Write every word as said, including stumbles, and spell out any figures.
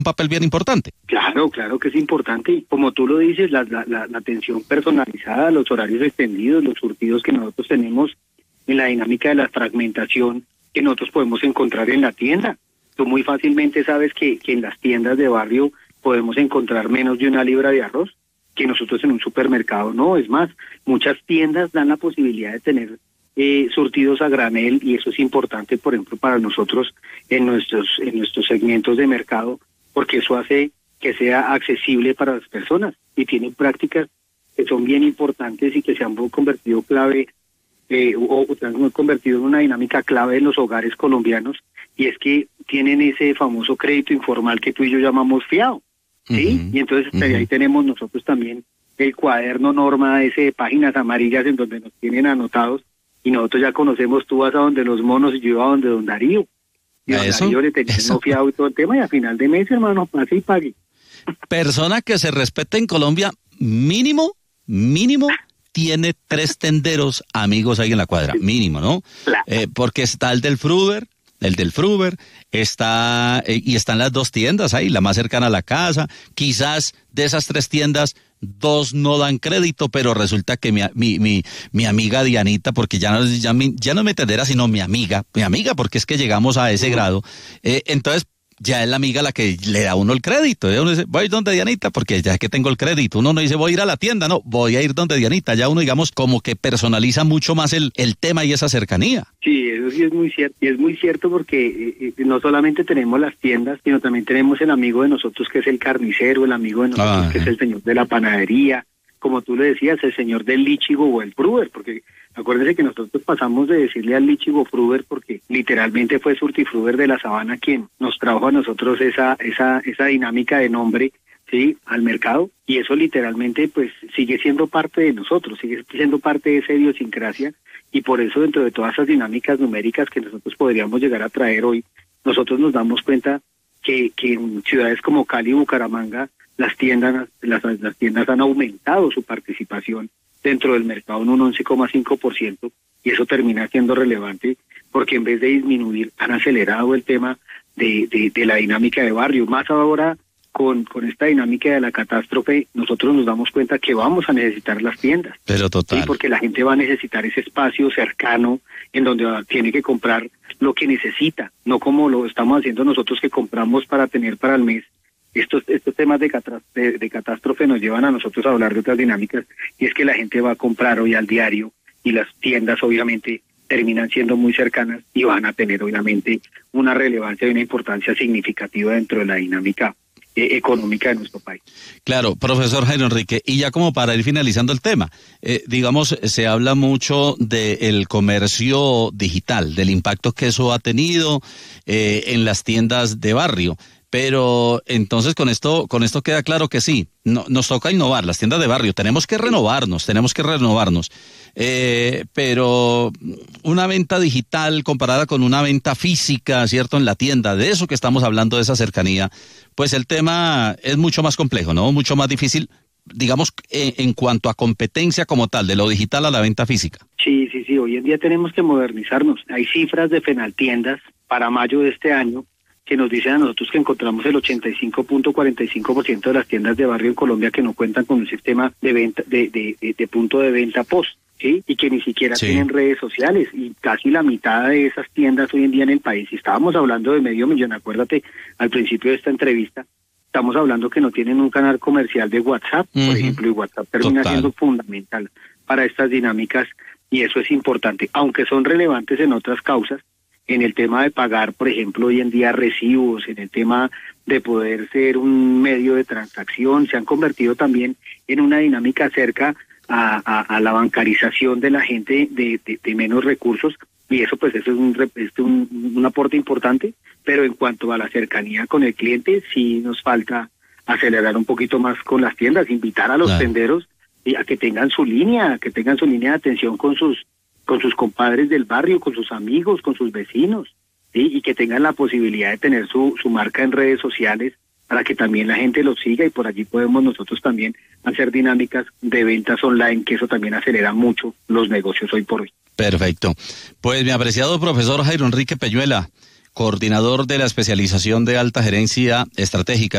papel bien importante. Claro, claro que es importante. Como tú lo dices, la, la, la, la atención personalizada, los horarios extendidos, los surtidos que nosotros tenemos en la dinámica de la fragmentación que nosotros podemos encontrar en la tienda. Tú muy fácilmente sabes que, que en las tiendas de barrio podemos encontrar menos de una libra de arroz, que nosotros en un supermercado no. Es más, muchas tiendas dan la posibilidad de tener eh, surtidos a granel, y eso es importante, por ejemplo, para nosotros en nuestros en nuestros segmentos de mercado, porque eso hace que sea accesible para las personas y tienen prácticas que son bien importantes y que se han convertido clave eh, o, o se han convertido en una dinámica clave en los hogares colombianos, y es que tienen ese famoso crédito informal que tú y yo llamamos fiado, ¿sí? Uh-huh, y entonces uh-huh. ahí tenemos nosotros también el cuaderno norma ese de páginas amarillas en donde nos tienen anotados, y nosotros ya conocemos, tú vas a donde los monos y yo iba a donde don Darío. Y a eso, Darío le tenemos fiado y todo el tema, y a final de mes, hermano, pase y pague. Persona que se respete en Colombia, mínimo, mínimo, tiene tres tenderos amigos ahí en la cuadra, mínimo, ¿no? Claro. Eh, porque está el del Fruber, el del Fruber, está, eh, y están las dos tiendas ahí, la más cercana a la casa. Quizás de esas tres tiendas, dos no dan crédito, pero resulta que mi, mi, mi, mi amiga Dianita, porque ya no, ya, ya no me tendera, sino mi amiga, mi amiga, porque es que llegamos a ese uh-huh. grado, eh, entonces ya es la amiga la que le da a uno el crédito. Ya uno dice, voy a ir donde Dianita, porque ya es que tengo el crédito. Uno no dice, voy a ir a la tienda, no, voy a ir donde Dianita. Ya uno, digamos, como que personaliza mucho más el, el tema y esa cercanía. Sí, eso sí es muy cierto. Y es muy cierto porque eh, no solamente tenemos las tiendas, sino también tenemos el amigo de nosotros que es el carnicero, el amigo de nosotros ah, que es el señor de la panadería, como tú le decías, el señor del lichigo o el Fruber, porque acuérdense que nosotros pasamos de decirle al lichigo Fruber porque literalmente fue Surtifruber de la Sabana quien nos trajo a nosotros esa esa esa dinámica de nombre, sí, al mercado, y eso literalmente pues sigue siendo parte de nosotros, sigue siendo parte de esa idiosincrasia, y por eso dentro de todas esas dinámicas numéricas que nosotros podríamos llegar a traer hoy, nosotros nos damos cuenta que, que en ciudades como Cali y Bucaramanga las tiendas las, las tiendas han aumentado su participación dentro del mercado en un once coma cinco por ciento, y eso termina siendo relevante porque en vez de disminuir han acelerado el tema de, de, de la dinámica de barrio. Más ahora con, con esta dinámica de la catástrofe, nosotros nos damos cuenta que vamos a necesitar las tiendas. Pero total. Sí, porque la gente va a necesitar ese espacio cercano en donde tiene que comprar lo que necesita, no como lo estamos haciendo nosotros que compramos para tener para el mes. Estos estos temas de, de, de catástrofe nos llevan a nosotros a hablar de otras dinámicas, y es que la gente va a comprar hoy al diario, y las tiendas obviamente terminan siendo muy cercanas y van a tener obviamente una relevancia y una importancia significativa dentro de la dinámica eh, económica de nuestro país. Claro, profesor Jairo Enrique, y ya como para ir finalizando el tema, eh, digamos, se habla mucho del comercio digital, del impacto que eso ha tenido eh, en las tiendas de barrio. Pero entonces con esto con esto queda claro que sí, no, nos toca innovar, las tiendas de barrio, tenemos que renovarnos, tenemos que renovarnos, eh, pero una venta digital comparada con una venta física, ¿cierto?, en la tienda, de eso que estamos hablando, de esa cercanía, pues el tema es mucho más complejo, ¿no?, mucho más difícil, digamos, en, en cuanto a competencia como tal, de lo digital a la venta física. Sí, sí, sí, hoy en día tenemos que modernizarnos. Hay cifras de Fenaltiendas para mayo de este año que nos dicen a nosotros que encontramos el ochenta y cinco punto cuarenta y cinco por ciento de las tiendas de barrio en Colombia que no cuentan con un sistema de venta de, de, de, de punto de venta post, ¿sí? Y que ni siquiera sí. tienen redes sociales, y casi la mitad de esas tiendas hoy en día en el país, y estábamos hablando de medio millón, acuérdate al principio de esta entrevista, estamos hablando que no tienen un canal comercial de WhatsApp, uh-huh. por ejemplo, y WhatsApp termina Total. siendo fundamental para estas dinámicas, y eso es importante, aunque son relevantes en otras causas, en el tema de pagar, por ejemplo, hoy en día recibos, en el tema de poder ser un medio de transacción, se han convertido también en una dinámica cerca a, a, a la bancarización de la gente de, de, de menos recursos, y eso pues eso es, un, es un, un aporte importante, pero en cuanto a la cercanía con el cliente, sí nos falta acelerar un poquito más con las tiendas, invitar a los claro. tenderos y a que tengan su línea, que tengan su línea de atención con sus con sus compadres del barrio, con sus amigos, con sus vecinos, ¿sí? Y que tengan la posibilidad de tener su, su marca en redes sociales para que también la gente los siga, y por allí podemos nosotros también hacer dinámicas de ventas online, que eso también acelera mucho los negocios hoy por hoy. Perfecto. Pues mi apreciado profesor Jairo Enrique Peñuela, coordinador de la especialización de alta gerencia estratégica